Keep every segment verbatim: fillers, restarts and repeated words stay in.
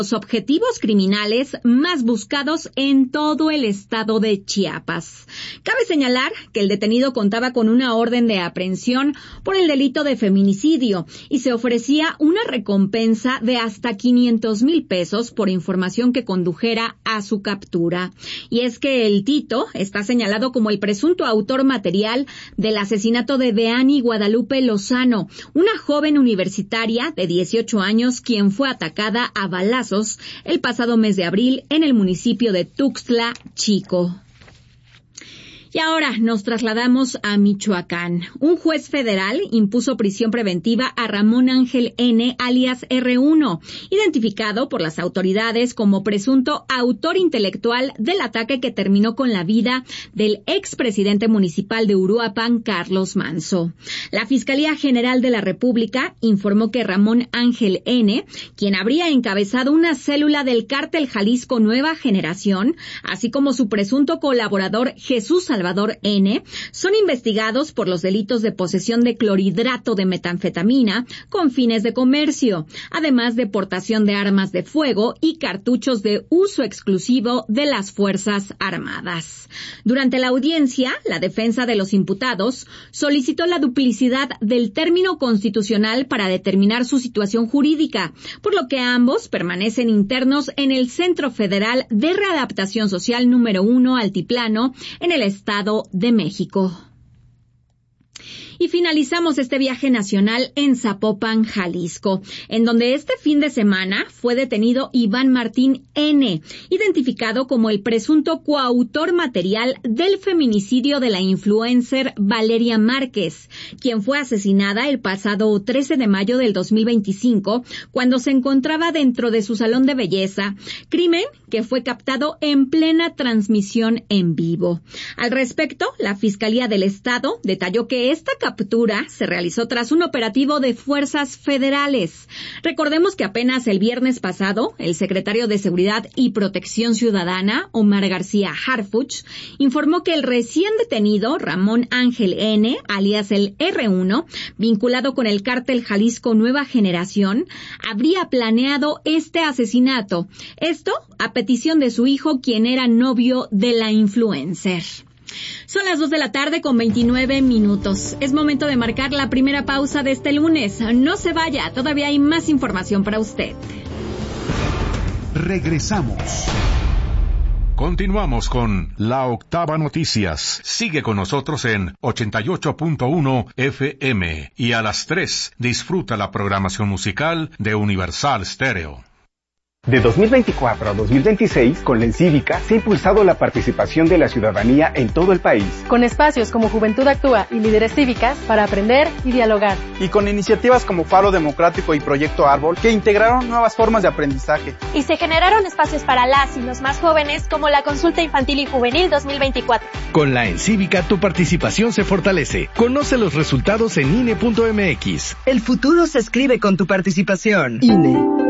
los objetivos criminales más buscados en todo el estado de Chiapas. Cabe señalar que el detenido contaba con una orden de aprehensión por el delito de feminicidio y se ofrecía una recompensa de hasta quinientos mil pesos por información que condujera a su captura. Y es que el Tito está señalado como el presunto autor material del asesinato de Deani Guadalupe Lozano, una joven universitaria de dieciocho años quien fue atacada a balazos el pasado mes de abril en el municipio de Tuxtla Chico. Y ahora nos trasladamos a Michoacán. Un juez federal impuso prisión preventiva a Ramón Ángel N., alias erre uno, identificado por las autoridades como presunto autor intelectual del ataque que terminó con la vida del expresidente municipal de Uruapan, Carlos Manso. La Fiscalía General de la República informó que Ramón Ángel N., quien habría encabezado una célula del Cártel Jalisco Nueva Generación, así como su presunto colaborador Jesús Salvador Salvador N., son investigados por los delitos de posesión de clorhidrato de metanfetamina con fines de comercio, además de portación de armas de fuego y cartuchos de uso exclusivo de las Fuerzas Armadas. Durante la audiencia, la defensa de los imputados solicitó la duplicidad del término constitucional para determinar su situación jurídica, por lo que ambos permanecen internos en el Centro Federal de Readaptación Social número uno Altiplano, en el Estado de México. Y finalizamos este viaje nacional en Zapopan, Jalisco, en donde este fin de semana fue detenido Iván Martín N., identificado como el presunto coautor material del feminicidio de la influencer Valeria Márquez, quien fue asesinada el pasado trece de mayo del dos mil veinticinco, cuando se encontraba dentro de su salón de belleza, crimen que fue captado en plena transmisión en vivo. Al respecto, la Fiscalía del Estado detalló que esta captura se realizó tras un operativo de fuerzas federales. Recordemos que apenas el viernes pasado, el secretario de Seguridad y Protección Ciudadana, Omar García Harfuch, informó que el recién detenido Ramón Ángel N., alias el erre uno, vinculado con el Cártel Jalisco Nueva Generación, habría planeado este asesinato. Esto a petición de su hijo, quien era novio de la influencer. Son las dos de la tarde con veintinueve minutos. Es momento de marcar la primera pausa de este lunes. No se vaya, todavía hay más información para usted. Regresamos. Continuamos con La Octava Noticias. Sigue con nosotros en ochenta y ocho punto uno F M y a las tres disfruta la programación musical de Universal Stereo. De dos mil veinticuatro a dos mil veintiséis, con la Encívica se ha impulsado la participación de la ciudadanía en todo el país. Con espacios como Juventud Actúa y Líderes Cívicas para aprender y dialogar. Y con iniciativas como Faro Democrático y Proyecto Árbol que integraron nuevas formas de aprendizaje. Y se generaron espacios para las y los más jóvenes como la Consulta Infantil y Juvenil dos mil veinticuatro. Con la Encívica tu participación se fortalece. Conoce los resultados en I N E punto M X. El futuro se escribe con tu participación. I N E.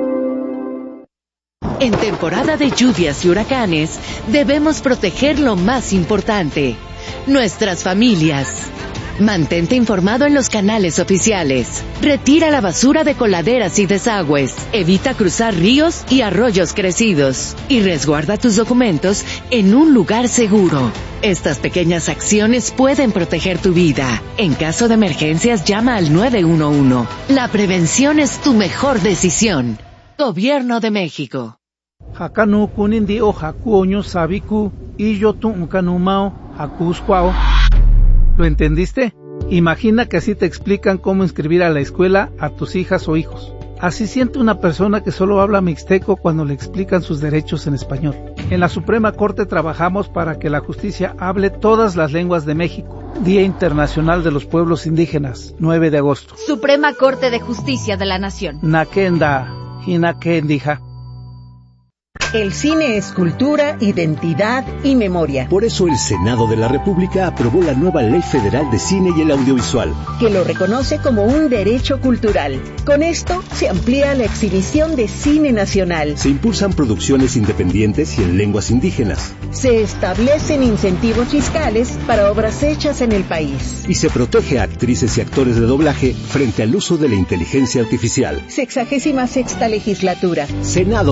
En temporada de lluvias y huracanes, debemos proteger lo más importante, nuestras familias. Mantente informado en los canales oficiales. Retira la basura de coladeras y desagües. Evita cruzar ríos y arroyos crecidos. Y resguarda tus documentos en un lugar seguro. Estas pequeñas acciones pueden proteger tu vida. En caso de emergencias, llama al nueve uno uno. La prevención es tu mejor decisión. Gobierno de México. Hakanu kunindi o hakuoño sabiku y yo tu ukanumao hakusquao. ¿Lo entendiste? Imagina que así te explican cómo inscribir a la escuela a tus hijas o hijos. Así siente una persona que solo habla mixteco cuando le explican sus derechos en español. En la Suprema Corte trabajamos para que la justicia hable todas las lenguas de México. Día Internacional de los Pueblos Indígenas, nueve de agosto. Suprema Corte de Justicia de la Nación. Nakenda, Hinakendija. El cine es cultura, identidad y memoria. Por eso el Senado de la República aprobó la nueva Ley Federal de Cine y el Audiovisual, que lo reconoce como un derecho cultural. Con esto se amplía la exhibición de cine nacional. Se impulsan producciones independientes y en lenguas indígenas. Se establecen incentivos fiscales para obras hechas en el país. Y se protege a actrices y actores de doblaje frente al uso de la inteligencia artificial. Sexagésima sexta legislatura. Senado